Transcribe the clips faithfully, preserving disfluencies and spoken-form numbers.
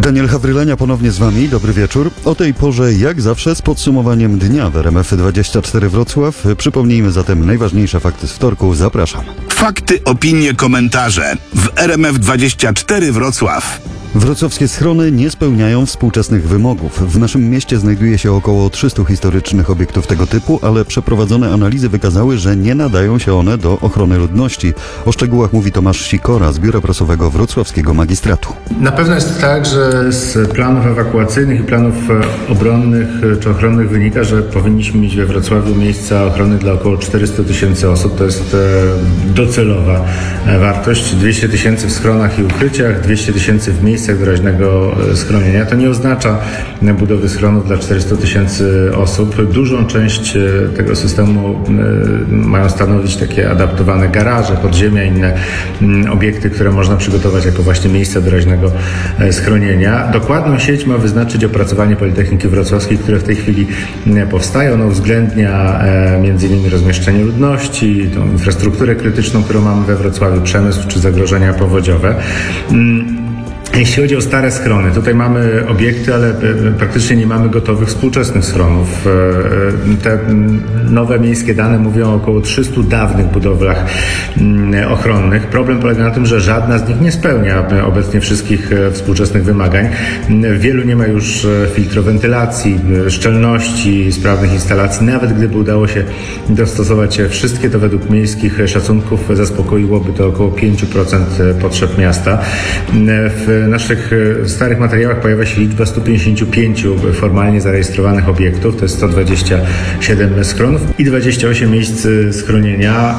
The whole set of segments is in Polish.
Daniel Hawrylenia ponownie z Wami. Dobry wieczór. O tej porze, jak zawsze, z podsumowaniem dnia w R M F dwadzieścia cztery Wrocław. Przypomnijmy zatem najważniejsze fakty z wtorku. Zapraszam. Fakty, opinie, komentarze w R M F dwadzieścia cztery Wrocław. Wrocławskie schrony nie spełniają współczesnych wymogów. W naszym mieście znajduje się około trzystu historycznych obiektów tego typu, ale przeprowadzone analizy wykazały, że nie nadają się one do ochrony ludności. O szczegółach mówi Tomasz Sikora z Biura Prasowego Wrocławskiego Magistratu. Na pewno jest tak, że z planów ewakuacyjnych i planów obronnych czy ochronnych wynika, że powinniśmy mieć we Wrocławiu miejsca ochrony dla około czterystu tysięcy osób. To jest docelowa wartość. dwieście tysięcy w schronach i ukryciach, dwieście tysięcy w miejscach doraźnego schronienia. To nie oznacza budowy schronów dla czterystu tysięcy osób. Dużą część tego systemu mają stanowić takie adaptowane garaże, podziemia, inne obiekty, które można przygotować jako właśnie miejsca doraźnego schronienia. Dokładną sieć ma wyznaczyć opracowanie Politechniki Wrocławskiej, które w tej chwili powstaje. Ono uwzględnia między innymi rozmieszczenie ludności, tą infrastrukturę krytyczną, którą mamy we Wrocławiu, przemysł czy zagrożenia powodziowe. Jeśli chodzi o stare schrony, tutaj mamy obiekty, ale praktycznie nie mamy gotowych współczesnych schronów. Te nowe miejskie dane mówią o około trzystu dawnych budowlach ochronnych. Problem polega na tym, że żadna z nich nie spełnia obecnie wszystkich współczesnych wymagań. W wielu nie ma już filtrowentylacji, szczelności, sprawnych instalacji. Nawet gdyby udało się dostosować wszystkie, to według miejskich szacunków zaspokoiłoby to około pięć procent potrzeb miasta. W W naszych starych materiałach pojawia się liczba stu pięćdziesięciu pięciu formalnie zarejestrowanych obiektów, to jest sto dwadzieścia siedem schronów i dwadzieścia osiem miejsc schronienia.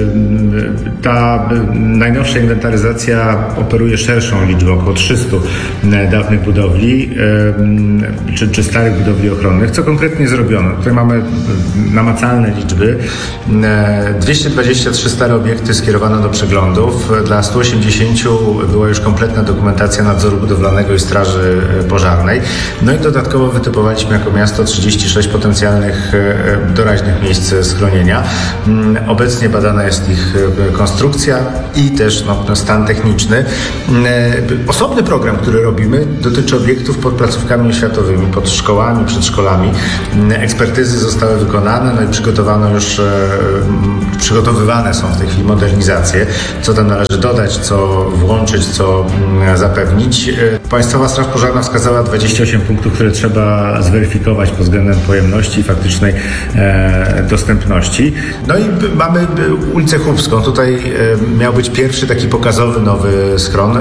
Ta najnowsza inwentaryzacja operuje szerszą liczbą, około trzystu dawnych budowli czy, czy starych budowli ochronnych. Co konkretnie zrobiono? Tutaj mamy namacalne liczby. dwieście dwadzieścia trzy stare obiekty skierowano do przeglądów. Dla stu osiemdziesięciu była już kompletna dokumentacja nadzoru budowlanego i straży pożarnej. No i dodatkowo wytypowaliśmy jako miasto trzydzieści sześć potencjalnych doraźnych miejsc schronienia. Obecnie badana jest ich konstrukcja i też no, stan techniczny. Osobny program, który robimy, dotyczy obiektów pod placówkami oświatowymi, pod szkołami, przedszkolami. Ekspertyzy zostały wykonane, no i przygotowano już, przygotowywane są w tej chwili modernizacje. Co tam należy dodać, co włączyć, co zapewnić. Państwowa Straż Pożarna wskazała dwadzieścia osiem punktów, które trzeba zweryfikować pod względem pojemności i faktycznej e, dostępności. No i mamy ulicę Chłopską. Tutaj e, miał być pierwszy taki pokazowy nowy schron. E,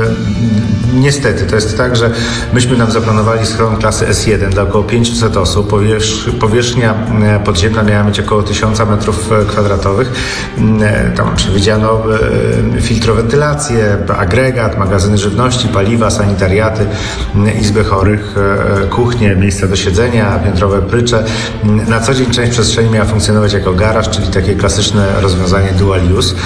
niestety, to jest tak, że myśmy nam zaplanowali schron klasy S jeden dla około pięciuset osób. Powierz, powierzchnia podziemna miała mieć około tysiąc metrów kwadratowych. E, tam przewidziano e, filtrowentylację, agregat, magazyny żywności, paliwa, sanitariaty, izby chorych, kuchnie, miejsca do siedzenia, piętrowe prycze. Na co dzień część przestrzeni miała funkcjonować jako garaż, czyli takie klasyczne rozwiązanie dual use.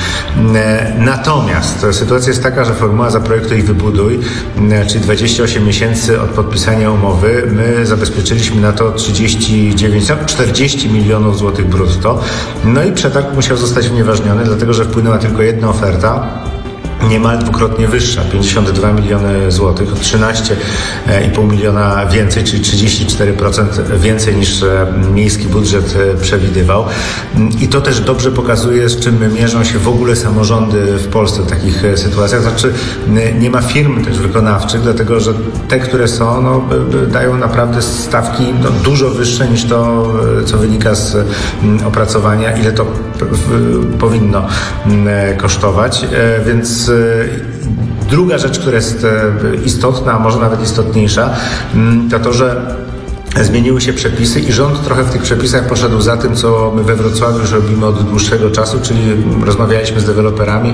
Natomiast sytuacja jest taka, że formuła zaprojektuj i wybuduj, czyli dwadzieścia osiem miesięcy od podpisania umowy, my zabezpieczyliśmy na to trzydzieści dziewięć, czterdzieści milionów złotych brutto. No i przetarg musiał zostać unieważniony, dlatego że wpłynęła tylko jedna oferta, niemal dwukrotnie wyższa, pięćdziesiąt dwa miliony złotych, trzynaście i pół miliona więcej, czyli trzydzieści cztery procent więcej niż miejski budżet przewidywał. I to też dobrze pokazuje, z czym mierzą się w ogóle samorządy w Polsce w takich sytuacjach. Znaczy nie ma firm też wykonawczych, dlatego że te, które są, no, dają naprawdę stawki no, dużo wyższe niż to, co wynika z opracowania, ile to powinno kosztować, więc druga rzecz, która jest istotna, a może nawet istotniejsza, to to, że zmieniły się przepisy i rząd trochę w tych przepisach poszedł za tym, co my we Wrocławiu już robimy od dłuższego czasu, czyli rozmawialiśmy z deweloperami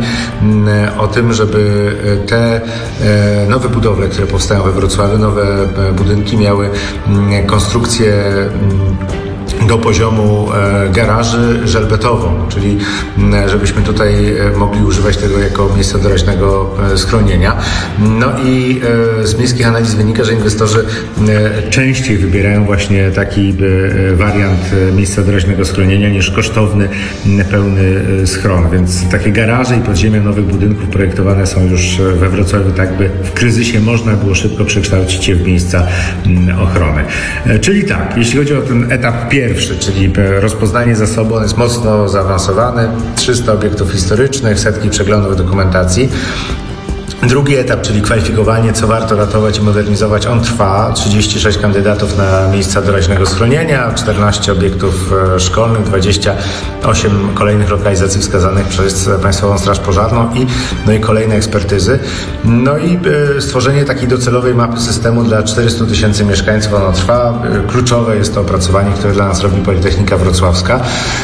o tym, żeby te nowe budowle, które powstają we Wrocławiu, nowe budynki miały konstrukcję do poziomu e, garaży żelbetową, czyli m, żebyśmy tutaj e, mogli używać tego jako miejsca doraźnego e, schronienia. No i e, z miejskich analiz wynika, że inwestorzy e, częściej wybierają właśnie taki e, wariant e, miejsca doraźnego schronienia niż kosztowny, m, pełny e, schron, więc takie garaże i podziemia nowych budynków projektowane są już we Wrocławiu, tak by w kryzysie można było szybko przekształcić je w miejsca m, ochrony. E, czyli tak, jeśli chodzi o ten etap pierwszy, Pierwszy, czyli rozpoznanie zasobu, on jest mocno zaawansowany, trzysta obiektów historycznych, setki przeglądów dokumentacji. Drugi etap, czyli kwalifikowanie, co warto ratować i modernizować, on trwa. trzydzieści sześć kandydatów na miejsca doraźnego schronienia, czternaście obiektów szkolnych, dwadzieścia osiem kolejnych lokalizacji wskazanych przez Państwową Straż Pożarną i, no i kolejne ekspertyzy. No i y, stworzenie takiej docelowej mapy systemu dla czterystu tysięcy mieszkańców, ono trwa. Y, kluczowe jest to opracowanie, które dla nas robi Politechnika Wrocławska.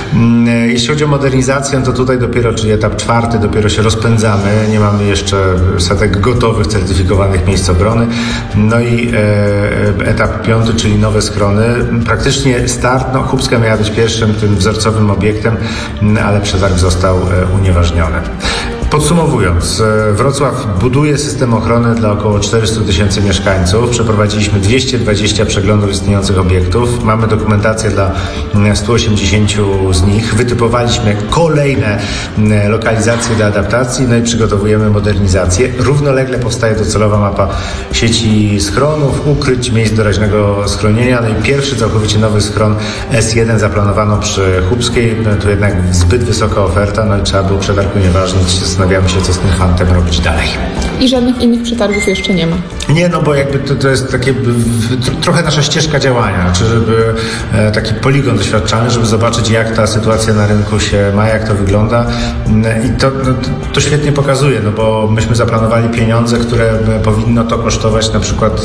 Y, jeśli chodzi o modernizację, to tutaj dopiero, czyli etap czwarty, dopiero się rozpędzamy. Nie mamy jeszcze setek gotowych, certyfikowanych miejsc obrony. No i e, etap piąty, czyli nowe schrony. Praktycznie start, no Chubska miała być pierwszym tym wzorcowym obiektem, ale przetarg został e, unieważniony. Podsumowując, Wrocław buduje system ochrony dla około czterystu tysięcy mieszkańców. Przeprowadziliśmy dwieście dwadzieścia przeglądów istniejących obiektów. Mamy dokumentację dla stu osiemdziesięciu z nich. Wytypowaliśmy kolejne lokalizacje do adaptacji, no i przygotowujemy modernizację. Równolegle powstaje docelowa mapa sieci schronów, ukryć, miejsc doraźnego schronienia. No i pierwszy całkowicie nowy schron S jeden zaplanowano przy Chubskiej. No tu jednak zbyt wysoka oferta, no i trzeba było przetarg unieważnić. Zastanawiamy się, co z tym fantem robić dalej. I żadnych innych przetargów jeszcze nie ma. Nie, no bo jakby to, to jest takie trochę nasza ścieżka działania, czy żeby e, taki poligon doświadczalny, żeby zobaczyć, jak ta sytuacja na rynku się ma, jak to wygląda. I to, no, to, to świetnie pokazuje, no bo myśmy zaplanowali pieniądze, które powinno to kosztować, na przykład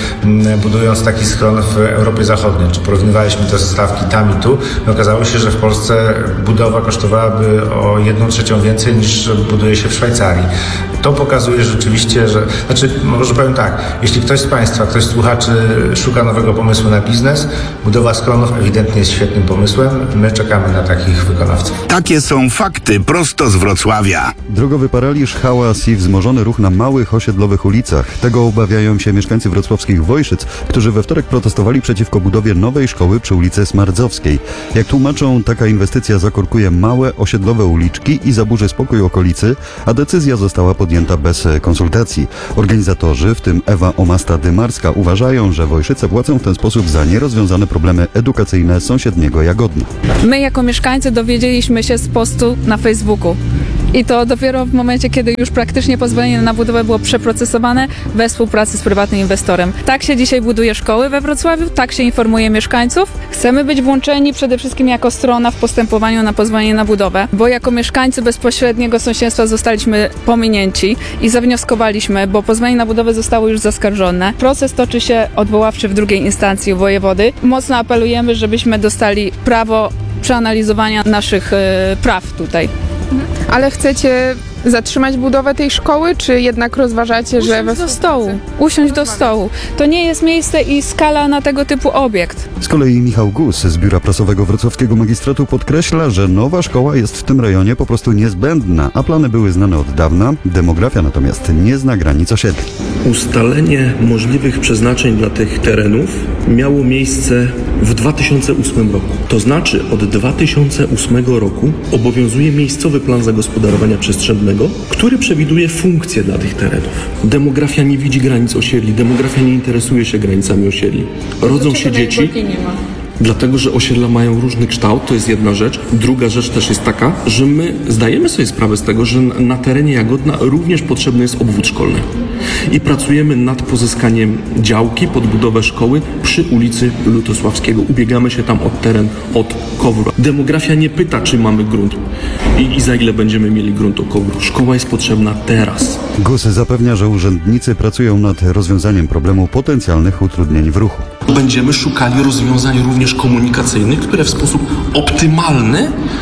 e, budując taki schron w Europie Zachodniej, czy porównywaliśmy te stawki tam i tu. I okazało się, że w Polsce budowa kosztowałaby o jedną trzecią więcej niż buduje się w Szwajcarii. To pokazuje rzeczywiście, że... Znaczy, może powiem tak, jeśli ktoś z Państwa, ktoś z słuchaczy szuka nowego pomysłu na biznes, budowa schronów ewidentnie jest świetnym pomysłem. My czekamy na takich wykonawców. Takie są fakty prosto z Wrocławia. Drogowy paraliż, hałas i wzmożony ruch na małych osiedlowych ulicach. Tego obawiają się mieszkańcy wrocławskich Wojszyc, którzy we wtorek protestowali przeciwko budowie nowej szkoły przy ulicy Smardzowskiej. Jak tłumaczą, taka inwestycja zakorkuje małe osiedlowe uliczki i zaburzy spokój okolicy, a decyzja została podjęta bez konsultacji. Organizatorzy, w tym Ewa Omasta-Dymarska, uważają, że Wojszyce płacą w ten sposób za nierozwiązane problemy edukacyjne sąsiedniego Jagodna. My jako mieszkańcy dowiedzieliśmy się z postu na Facebooku. I to dopiero w momencie, kiedy już praktycznie pozwolenie na budowę było przeprocesowane we współpracy z prywatnym inwestorem. Tak się dzisiaj buduje szkoły we Wrocławiu, tak się informuje mieszkańców. Chcemy być włączeni przede wszystkim jako strona w postępowaniu na pozwolenie na budowę, bo jako mieszkańcy bezpośredniego sąsiedztwa zostaliśmy pominięci i zawnioskowaliśmy, bo pozwolenie na budowę zostało już zaskarżone. Proces toczy się odwoławczy w drugiej instancji u wojewody. Mocno apelujemy, żebyśmy dostali prawo przeanalizowania naszych y, praw tutaj. Ale chcecie zatrzymać budowę tej szkoły, czy jednak rozważacie, że... Usiąść do stołu. Usiąść do stołu. To nie jest miejsce i skala na tego typu obiekt. Z kolei Michał Gus z Biura Prasowego Wrocławskiego Magistratu podkreśla, że nowa szkoła jest w tym rejonie po prostu niezbędna, a plany były znane od dawna. Demografia natomiast nie zna granic osiedli. Ustalenie możliwych przeznaczeń dla tych terenów miało miejsce w dwa tysiące ósmym roku. To znaczy od dwa tysiące ósmego roku obowiązuje miejscowy plan zagospodarowania przestrzennego, który przewiduje funkcje dla tych terenów. Demografia nie widzi granic osiedli, demografia nie interesuje się granicami osiedli. Rodzą się dzieci, dlatego że osiedla mają różny kształt, to jest jedna rzecz. Druga rzecz też jest taka, że my zdajemy sobie sprawę z tego, że na terenie Jagodna również potrzebny jest obwód szkolny. I pracujemy nad pozyskaniem działki pod budowę szkoły przy ulicy Lutosławskiego. Ubiegamy się tam o teren od Kowru. Demografia nie pyta, czy mamy grunt i, i za ile będziemy mieli grunt o Kowru. Szkoła jest potrzebna teraz. Gus zapewnia, że urzędnicy pracują nad rozwiązaniem problemu potencjalnych utrudnień w ruchu. Będziemy szukali rozwiązań również komunikacyjnych, które w sposób optymalny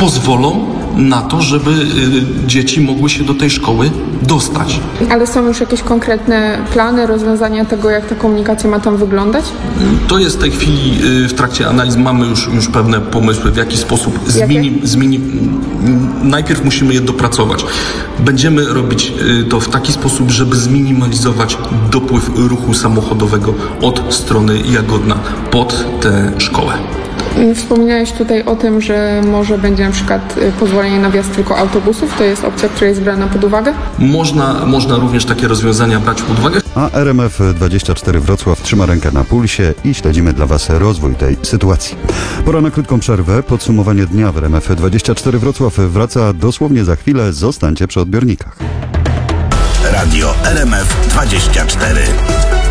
pozwolą na to, żeby y, dzieci mogły się do tej szkoły dostać. Ale są już jakieś konkretne plany, rozwiązania tego, jak ta komunikacja ma tam wyglądać? To jest w tej chwili y, w trakcie analiz, mamy już, już pewne pomysły, w jaki sposób Jakie? zmieni, zmieni, najpierw musimy je dopracować. Będziemy robić y, to w taki sposób, żeby zminimalizować dopływ ruchu samochodowego od strony Jagodna pod tę szkołę. Wspomniałeś tutaj o tym, że może będzie na przykład y, pozwolenie na wjazd tylko autobusów. To jest opcja, która jest brana pod uwagę? Można, można również takie rozwiązania brać pod uwagę. A R M F dwadzieścia cztery Wrocław trzyma rękę na pulsie i śledzimy dla Was rozwój tej sytuacji. Pora na krótką przerwę. Podsumowanie dnia w R M F dwadzieścia cztery Wrocław wraca dosłownie za chwilę. Zostańcie przy odbiornikach. Radio R M F dwadzieścia cztery.